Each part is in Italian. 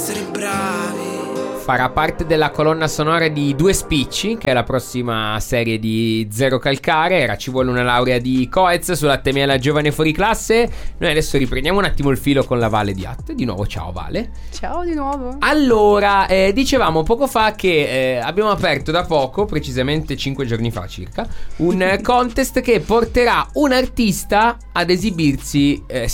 essere bravi. Farà parte della colonna sonora di Due Spicci, che è la prossima serie di Zero Calcare. Era Ci vuole una laurea di Coez su Latte Miele Giovane Fuori Classe. Noi adesso riprendiamo un attimo il filo con la Vale di Att. Di nuovo ciao Vale. Ciao di nuovo. Allora, dicevamo poco fa che abbiamo aperto da poco, precisamente 5 giorni fa circa, un contest che porterà un artista ad esibirsi, a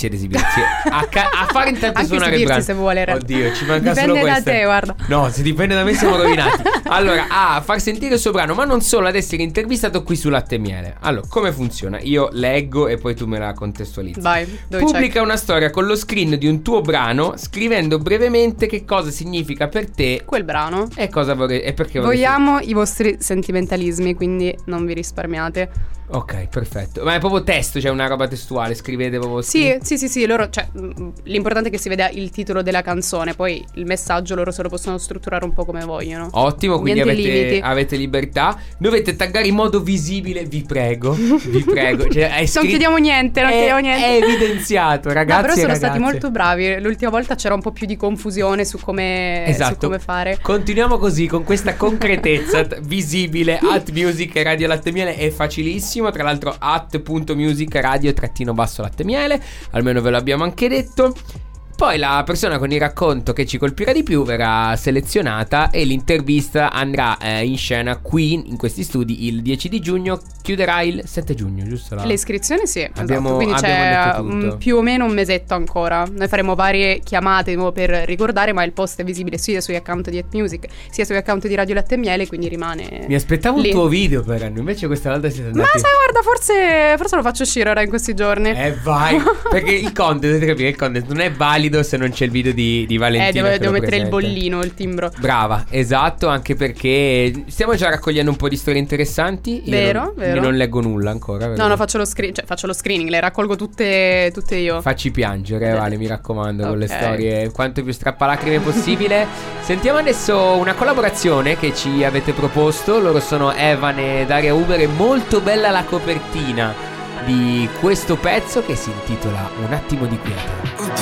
fare intanto anche suonare esibirsi brani. se vuole. Oddio, ci manca dipende solo da questo. te, guarda. No, se dipende da me siamo rovinati. Allora, a far sentire il suo brano, ma non solo, ad essere intervistato qui su Latte Miele. Allora, come funziona? Io leggo e poi tu me la contestualizzi. Vai, dove Pubblica una storia con lo screen di un tuo brano, scrivendo brevemente che cosa significa per te quel brano e cosa vorrei e perché vogliamo i vostri sentimentalismi, quindi non vi risparmiate. Ok, perfetto. Ma è proprio testo, cioè una roba testuale, scrivete proprio Sì, loro, cioè, l'importante è che si veda il titolo della canzone, poi il messaggio loro se lo possono strutturare un po' come vogliono. Ottimo, quindi avete libertà. Dovete taggare in modo visibile, vi prego. Vi prego. Cioè, non chiediamo niente, È evidenziato, ragazzi. No, però sono ragazze. stati molto bravi. L'ultima volta c'era un po' più di confusione su come, esatto. su come fare. Continuiamo così, con questa concretezza visibile. @music radio Latte Miele è facilissimo. Tra l'altro @music radio_Latte Miele. Almeno ve lo abbiamo anche detto. Poi la persona con il racconto che ci colpirà di più verrà selezionata e l'intervista andrà in scena qui in questi studi il 10 di giugno, chiuderà il 7 giugno, giusto? Le iscrizioni sì, abbiamo, esatto. Quindi c'è detto tutto. Più o meno un mesetto ancora. Noi faremo varie chiamate di nuovo per ricordare, ma il post è visibile sia sugli account di @music sia sugli account di Radio Latte Miele, quindi rimane. Mi aspettavo lì. Un tuo video per anno, invece questa volta siete andati. Ma sai, guarda, forse lo faccio uscire ora in questi giorni. Vai, perché il content, dovete capire, il content non è valido se non c'è il video di Valentina. Devo mettere il bollino, il timbro. Brava, esatto, anche perché stiamo già raccogliendo un po' di storie interessanti. Vero. Io non leggo nulla ancora. No, faccio lo screening, le raccolgo tutte io. Facci piangere, Vale, mi raccomando, con le storie quanto più strappalacrime possibile. Sentiamo adesso una collaborazione che ci avete proposto. Loro sono Evan e Daria Uber. È molto bella la copertina di questo pezzo che si intitola Un attimo di quiete.